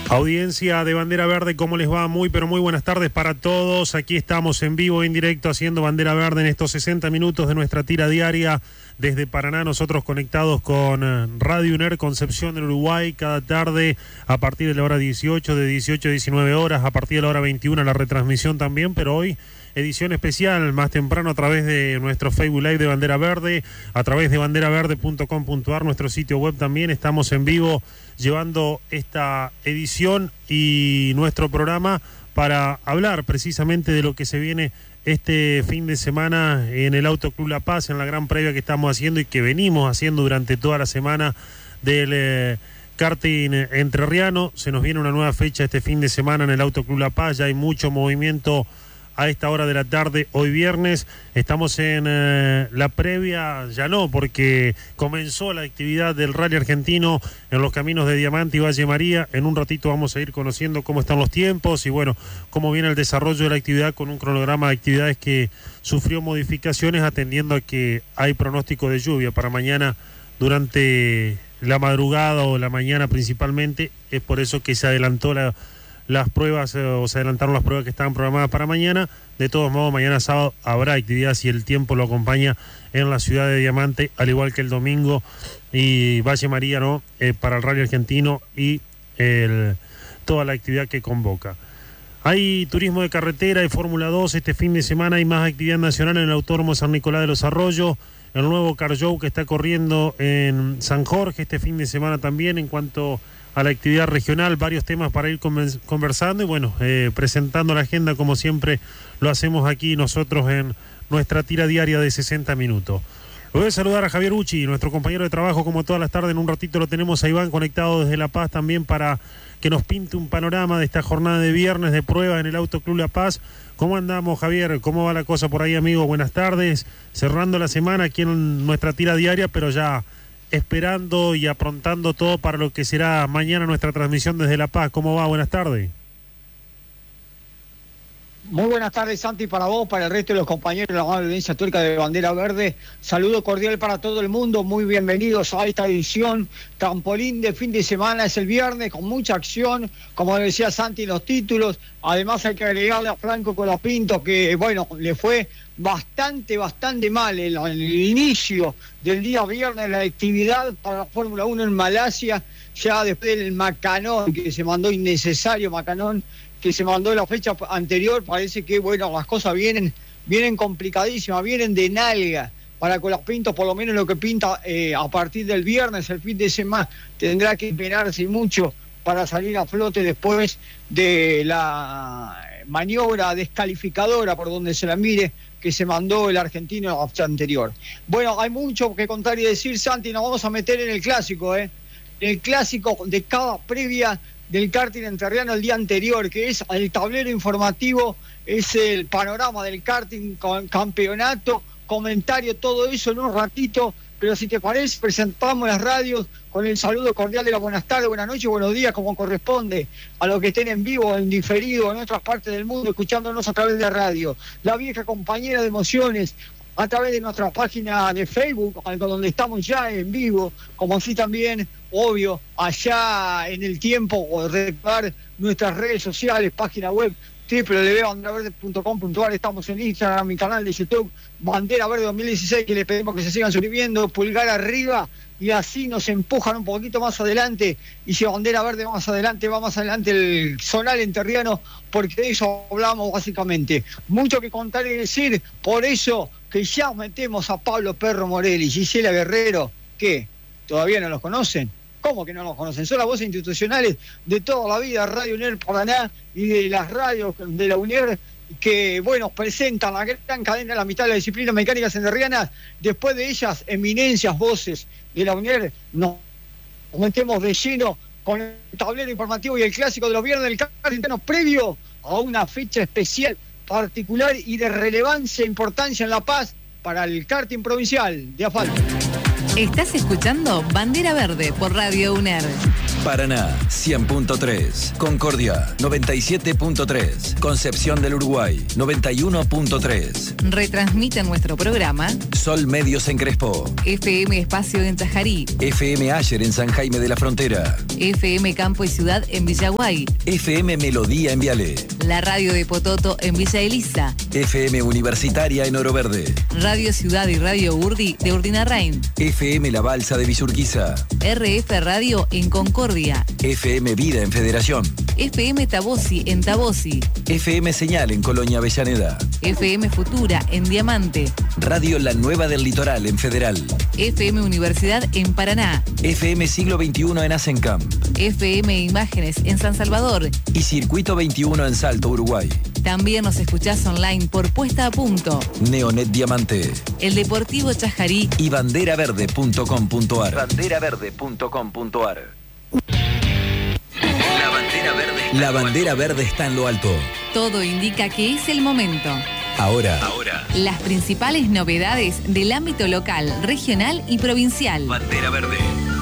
Audiencia de Bandera Verde, ¿cómo les va? Muy, pero muy buenas tardes para todos. Aquí estamos en vivo, en directo, haciendo Bandera Verde en estos 60 minutos de nuestra tira diaria desde Paraná. Nosotros conectados con Radio UNER Concepción del Uruguay, cada tarde a partir de la hora 18, de 18 a 19 horas, a partir de la hora 21 la retransmisión también, pero hoy edición especial más temprano a través de nuestro Facebook Live de Bandera Verde, a través de banderaverde.com.ar, nuestro sitio web también. Estamos en vivo llevando esta edición y nuestro programa para hablar precisamente de lo que se viene este fin de semana en el Autoclub La Paz, en la gran previa que estamos haciendo y que venimos haciendo durante toda la semana del karting entrerriano. Se nos viene una nueva fecha este fin de semana en el Autoclub La Paz, ya hay mucho movimiento a esta hora de la tarde, hoy viernes. Estamos en la previa, ya no, porque comenzó la actividad del rally argentino en los caminos de Diamante y Valle María. En un ratito vamos a ir conociendo cómo están los tiempos y bueno, cómo viene el desarrollo de la actividad con un cronograma de actividades que sufrió modificaciones atendiendo a que hay pronóstico de lluvia para mañana durante la madrugada o la mañana principalmente. Es por eso que se adelantó las pruebas, o se adelantaron las pruebas que estaban programadas para mañana. De todos modos, mañana sábado habrá actividad si el tiempo lo acompaña en la ciudad de Diamante, al igual que el domingo y Valle María, ¿no? Para el rally argentino y toda la actividad que convoca. Hay turismo de carretera, hay Fórmula 2, este fin de semana hay más actividad nacional en el Autódromo San Nicolás de los Arroyos, el nuevo Car Show que está corriendo en San Jorge este fin de semana también. En cuanto a la actividad regional, varios temas para ir conversando y bueno, presentando la agenda como siempre lo hacemos aquí nosotros en nuestra tira diaria de 60 minutos. Lo voy a saludar a Javier Uchi, nuestro compañero de trabajo, como todas las tardes. En un ratito lo tenemos a Iván conectado desde La Paz también para que nos pinte un panorama de esta jornada de viernes de prueba en el Autoclub La Paz. ¿Cómo andamos, Javier? ¿Cómo va la cosa por ahí, amigo? Buenas tardes. Cerrando la semana aquí en nuestra tira diaria, pero ya esperando y aprontando todo para lo que será mañana nuestra transmisión desde La Paz. ¿Cómo va? Buenas tardes. Muy buenas tardes, Santi, para vos, para el resto de los compañeros de la amable audiencia turca de Bandera Verde. Saludo cordial para todo el mundo, muy bienvenidos a esta edición. Trampolín de fin de semana, es el viernes con mucha acción, como decía Santi, los títulos. Además hay que agregarle a Franco Colapinto que, bueno, le fue bastante mal el inicio del día viernes, la actividad para la Fórmula 1 en Malasia, ya después del macanón que se mandó, innecesario macanón que se mandó la fecha anterior. Parece que, bueno, las cosas vienen complicadísimas, vienen de nalga para Colapinto, por lo menos lo que pinta a partir del viernes. El fin de semana tendrá que esperarse mucho para salir a flote después de la maniobra descalificadora, por donde se la mire, que se mandó el argentino la fecha anterior. Bueno, hay mucho que contar y decir, Santi. Nos vamos a meter en el clásico, el clásico de cada previa del karting entrerriano el día anterior, que es el tablero informativo, es el panorama del karting, campeonato, comentario, todo eso en un ratito. Pero si te parece, presentamos las radios con el saludo cordial de la buenas tardes, buenas noches, buenos días, como corresponde a los que estén en vivo, en diferido, en otras partes del mundo, escuchándonos a través de la radio. La vieja compañera de emociones, a través de nuestra página de Facebook, donde estamos ya en vivo, como así también, obvio, allá en el tiempo, o recordar nuestras redes sociales, página web www.banderaverde.com.ar. Estamos en Instagram, mi canal de YouTube, Bandera Verde 2016, que les pedimos que se sigan suscribiendo, pulgar arriba, y así nos empujan un poquito más adelante. Y si Bandera Verde va más adelante el zonal entrerriano, porque de eso hablamos básicamente. Mucho que contar y decir, por eso que ya metemos a Pablo Perro Morelli y Gisela Guerrero. ¿Qué? ¿Todavía no los conocen? ¿Cómo que no los conocen? Son las voces institucionales de toda la vida, Radio UNER Paraná y de las radios de la UNER, que, bueno, presentan la gran cadena de la mitad de las disciplinas mecánicas entrerrianas. Después de ellas, eminencias, voces de la UNER, nos metemos de lleno con el tablero informativo y el clásico de los viernes del karting previo a una fecha especial, particular y de relevancia e importancia en La Paz para el karting provincial de asfalto. Estás escuchando Bandera Verde por Radio UNER. Paraná 100.3, Concordia 97.3, Concepción del Uruguay 91.3. Retransmiten nuestro programa Sol Medios en Crespo, FM Espacio en Tajarí, FM Ayer en San Jaime de la Frontera, FM Campo y Ciudad en Villaguay, FM Melodía en Viale, la radio de Pototo en Villa Elisa, FM Universitaria en Oro Verde, Radio Ciudad y Radio Urdi de Urdinarrain, FM La Balsa de Villurquiza, RF Radio en Concordia, FM Vida en Federación, FM Tabosi en Tabosi, FM Señal en Colonia Avellaneda, FM Futura en Diamante, Radio La Nueva del Litoral en Federal, FM Universidad en Paraná, FM Siglo XXI en Asencamp, FM Imágenes en San Salvador y Circuito 21 en Salto, Uruguay. También nos escuchás online por Puesta a Punto, Neonet Diamante, El Deportivo Chajarí y banderaverde.com.ar. Banderaverde.com.ar. La bandera verde está en lo alto. Todo indica que es el momento. Ahora. Las principales novedades del ámbito local, regional y provincial. Bandera Verde.